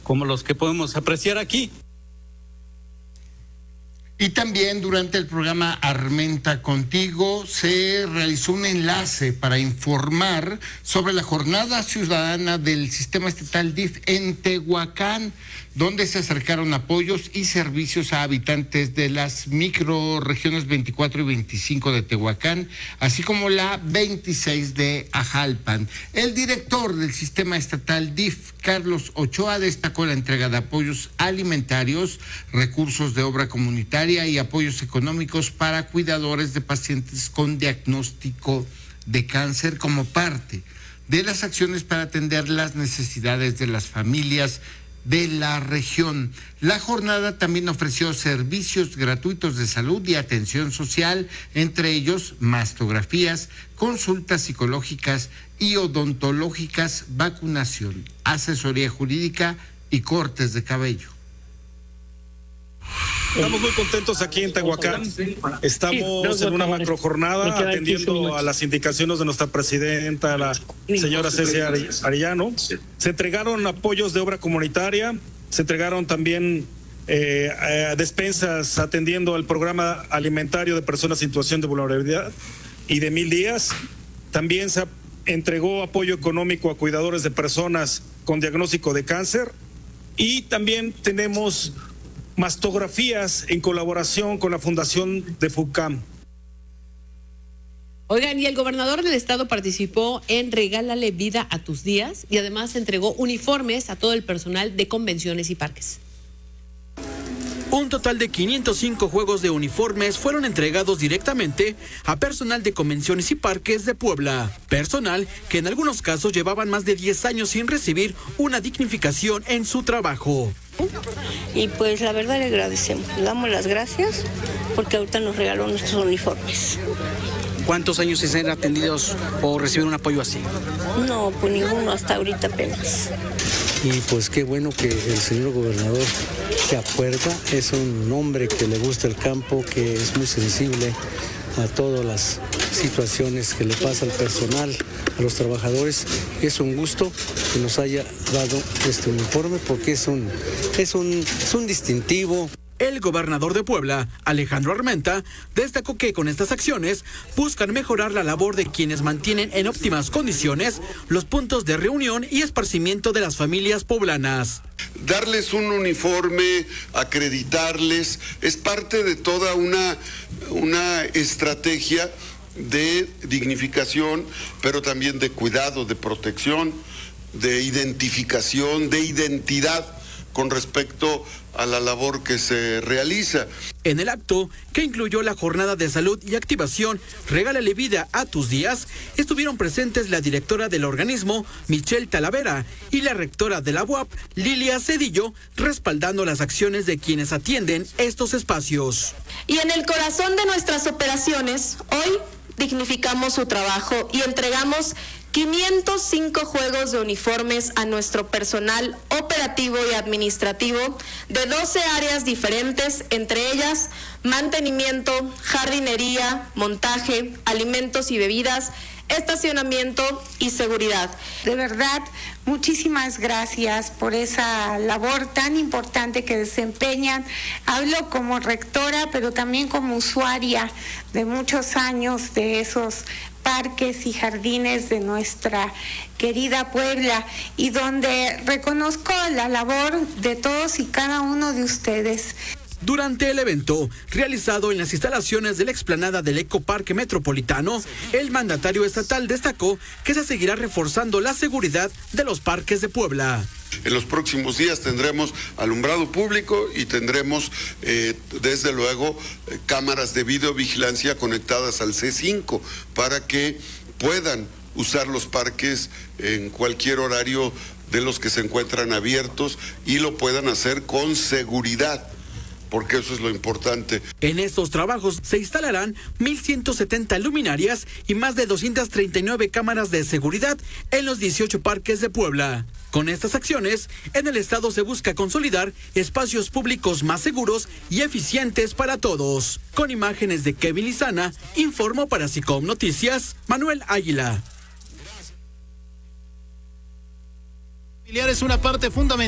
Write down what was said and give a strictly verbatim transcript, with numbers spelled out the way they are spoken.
como los que podemos apreciar aquí. Y también durante el programa Armenta Contigo se realizó un enlace para informar sobre la jornada ciudadana del Sistema Estatal D I F en Tehuacán, donde se acercaron apoyos y servicios a habitantes de las microrregiones veinticuatro y veinticinco de Tehuacán, así como la veintiséis de Ajalpan. El director del Sistema Estatal D I F, Carlos Ochoa, destacó la entrega de apoyos alimentarios, recursos de obra comunitaria y apoyos económicos para cuidadores de pacientes con diagnóstico de cáncer como parte de las acciones para atender las necesidades de las familias de la región. La jornada también ofreció servicios gratuitos de salud y atención social, entre ellos mastografías, consultas psicológicas y odontológicas, vacunación, asesoría jurídica y cortes de cabello. Estamos muy contentos aquí en Tehuacán. Estamos en una macro jornada atendiendo a las indicaciones de nuestra presidenta, la señora Ceci Arellano. Se entregaron apoyos de obra comunitaria, se entregaron también eh, eh, despensas atendiendo al programa alimentario de personas en situación de vulnerabilidad y de mil días. También se entregó apoyo económico a cuidadores de personas con diagnóstico de cáncer y también tenemos mastografías en colaboración con la Fundación de FUCAM. Oigan, y el gobernador del estado participó en Regálale Vida a Tus Días y además entregó uniformes a todo el personal de convenciones y parques. Un total de quinientos cinco juegos de uniformes fueron entregados directamente a personal de convenciones y parques de Puebla. Personal que en algunos casos llevaban más de diez años sin recibir una dignificación en su trabajo. Y pues la verdad le agradecemos, le damos las gracias porque ahorita nos regaló nuestros uniformes. ¿Cuántos años se han atendidos o reciben un apoyo así? No, pues ninguno, hasta ahorita apenas. Y pues qué bueno que el señor gobernador se acuerda, es un hombre que le gusta el campo, que es muy sensible a todas las situaciones que le pasa al personal, a los trabajadores. Es un gusto que nos haya dado este uniforme porque es un, es un, es un distintivo. El gobernador de Puebla, Alejandro Armenta, destacó que con estas acciones buscan mejorar la labor de quienes mantienen en óptimas condiciones los puntos de reunión y esparcimiento de las familias poblanas. Darles un uniforme, acreditarles, es parte de toda una, una estrategia de dignificación, pero también de cuidado, de protección, de identificación, de identidad con respecto a la labor que se realiza. En el acto, que incluyó la jornada de salud y activación Regálale Vida a Tus Días, estuvieron presentes la directora del organismo, Michelle Talavera, y la rectora de la U A P, Lilia Cedillo, respaldando las acciones de quienes atienden estos espacios. Y en el corazón de nuestras operaciones, hoy dignificamos su trabajo y entregamos quinientos cinco juegos de uniformes a nuestro personal operativo y administrativo de doce áreas diferentes, entre ellas mantenimiento, jardinería, montaje, alimentos y bebidas, estacionamiento y seguridad. De verdad, muchísimas gracias por esa labor tan importante que desempeñan. Hablo como rectora, pero también como usuaria de muchos años de esos parques y jardines de nuestra querida Puebla, y donde reconozco la labor de todos y cada uno de ustedes. Durante el evento, realizado en las instalaciones de la explanada del Ecoparque Metropolitano, el mandatario estatal destacó que se seguirá reforzando la seguridad de los parques de Puebla. En los próximos días tendremos alumbrado público y tendremos, eh, desde luego, eh, cámaras de videovigilancia conectadas al C cinco para que puedan usar los parques en cualquier horario de los que se encuentran abiertos y lo puedan hacer con seguridad, porque eso es lo importante. En estos trabajos se instalarán mil ciento setenta luminarias y más de doscientas treinta y nueve cámaras de seguridad en los dieciocho parques de Puebla. Con estas acciones, en el estado se busca consolidar espacios públicos más seguros y eficientes para todos. Con imágenes de Kevin Lizana, informó para SICOM Noticias, Manuel Águila. Es una parte fundamental.